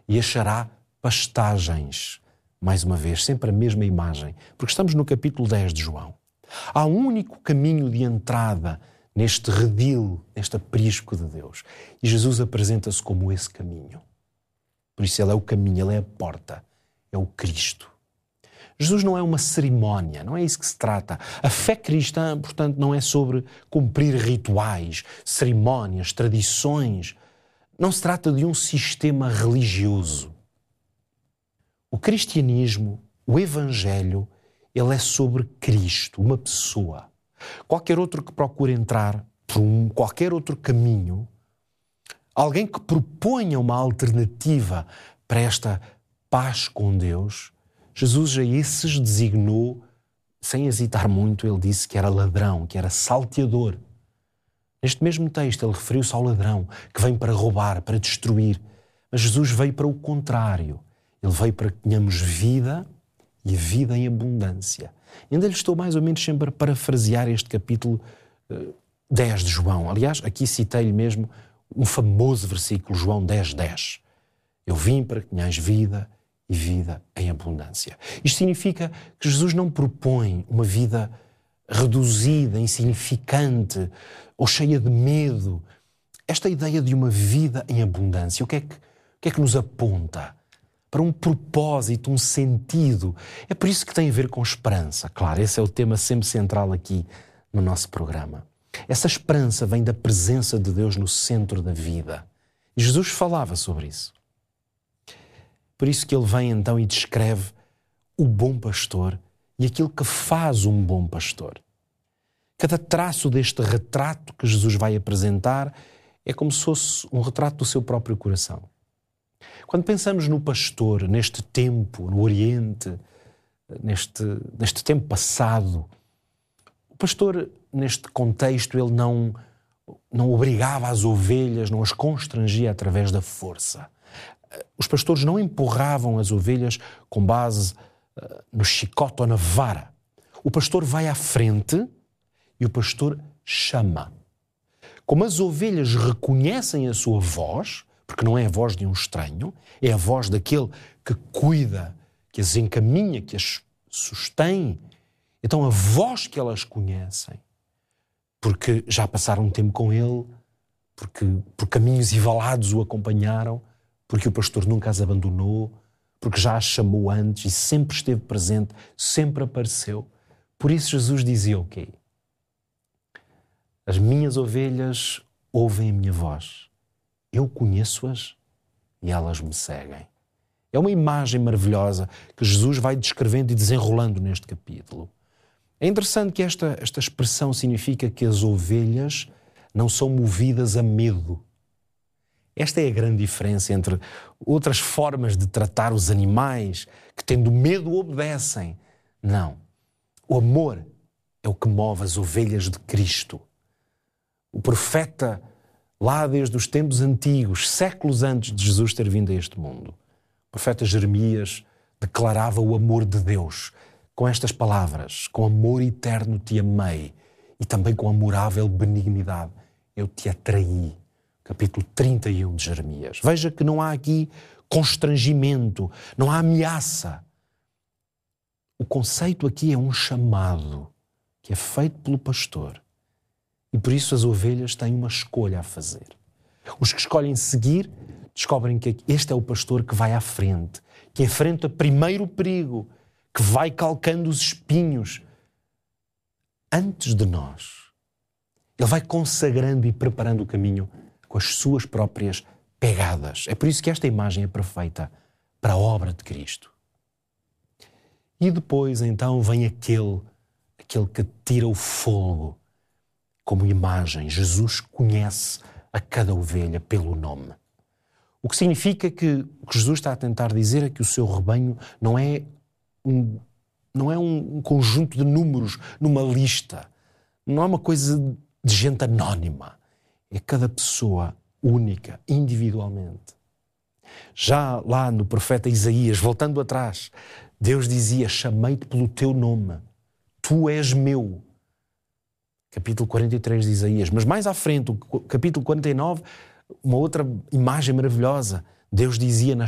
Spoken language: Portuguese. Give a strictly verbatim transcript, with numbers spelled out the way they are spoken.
e achará pastagens. Mais uma vez, sempre a mesma imagem, porque estamos no capítulo dez de João. Há um único caminho de entrada neste redil, neste aprisco de Deus. E Jesus apresenta-se como esse caminho. Por isso ele é o caminho, ele é a porta, é o Cristo. Jesus não é uma cerimónia, não é isso que se trata. A fé cristã, portanto, não é sobre cumprir rituais, cerimónias, tradições. Não se trata de um sistema religioso. O cristianismo, o Evangelho, ele é sobre Cristo, uma pessoa. Qualquer outro que procure entrar por um, qualquer outro caminho, alguém que proponha uma alternativa para esta paz com Deus, Jesus a esses designou, sem hesitar muito, ele disse que era ladrão, que era salteador. Neste mesmo texto ele referiu-se ao ladrão, que vem para roubar, para destruir. Mas Jesus veio para o contrário. Ele veio para que tenhamos vida e vida em abundância. Ainda lhe estou mais ou menos sempre a parafrasear este capítulo uh, dez de João. Aliás, aqui citei-lhe mesmo um famoso versículo, João dez, dez. Eu vim para que tenhais vida e vida em abundância. Isto significa que Jesus não propõe uma vida reduzida, insignificante ou cheia de medo. Esta ideia de uma vida em abundância, o que é que, o que é que nos aponta? Para um propósito, um sentido. É por isso que tem a ver com esperança. Claro, esse é o tema sempre central aqui no nosso programa. Essa esperança vem da presença de Deus no centro da vida. E Jesus falava sobre isso. Por isso que ele vem então e descreve o bom pastor e aquilo que faz um bom pastor. Cada traço deste retrato que Jesus vai apresentar é como se fosse um retrato do seu próprio coração. Quando pensamos no pastor, neste tempo, no Oriente, neste, neste tempo passado, o pastor, neste contexto, ele não, não obrigava as ovelhas, não as constrangia através da força. Os pastores não empurravam as ovelhas com base uh, no chicote ou na vara. O pastor vai à frente e o pastor chama. Como as ovelhas reconhecem a sua voz, porque não é a voz de um estranho, é a voz daquele que cuida, que as encaminha, que as sustém. Então a voz que elas conhecem, porque já passaram um tempo com ele, porque por caminhos e valados o acompanharam, porque o pastor nunca as abandonou, porque já as chamou antes e sempre esteve presente, sempre apareceu. Por isso Jesus dizia o quê? As minhas ovelhas ouvem a minha voz. Eu conheço-as e elas me seguem. É uma imagem maravilhosa que Jesus vai descrevendo e desenrolando neste capítulo. É interessante que esta, esta expressão significa que as ovelhas não são movidas a medo. Esta é a grande diferença entre outras formas de tratar os animais que, tendo medo, obedecem. Não. O amor é o que move as ovelhas de Cristo. O profeta, lá desde os tempos antigos, séculos antes de Jesus ter vindo a este mundo, o profeta Jeremias declarava o amor de Deus com estas palavras: com amor eterno te amei e também com amorável benignidade eu te atraí. Capítulo trinta e um de Jeremias. Veja que não há aqui constrangimento, não há ameaça. O conceito aqui é um chamado que é feito pelo pastor. E por isso as ovelhas têm uma escolha a fazer. Os que escolhem seguir descobrem que este é o pastor que vai à frente, que enfrenta primeiro o perigo, que vai calcando os espinhos antes de nós. Ele vai consagrando e preparando o caminho com as suas próprias pegadas. É por isso que esta imagem é perfeita para a obra de Cristo. E depois, então, vem aquele, aquele que tira o fogo como imagem. Jesus conhece a cada ovelha pelo nome. O que significa que o que Jesus está a tentar dizer é que o seu rebanho não é um, não é um conjunto de números numa lista. Não é uma coisa de gente anónima. É cada pessoa única, individualmente. Já lá no profeta Isaías, voltando atrás, Deus dizia: chamei-te pelo teu nome, tu és meu. Capítulo quarenta e três de Isaías. Mas mais à frente, o capítulo quarenta e nove, uma outra imagem maravilhosa. Deus dizia: na